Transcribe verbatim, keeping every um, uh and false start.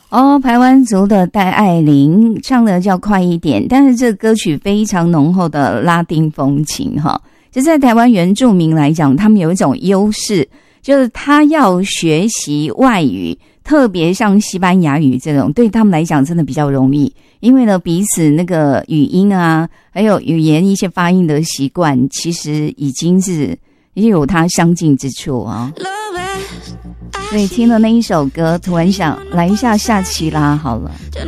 哦，排湾族的戴爱玲唱的叫快一点，但是这个歌曲非常浓厚的拉丁风情哈。就在台湾原住民来讲，他们有一种优势，就是他要学习外语，特别像西班牙语这种，对他们来讲真的比较容易，因为呢彼此那个语音啊，还有语言一些发音的习惯，其实已经是也有它相近之处啊。所以听了那一首歌，突然想来一下夏奇拉好了。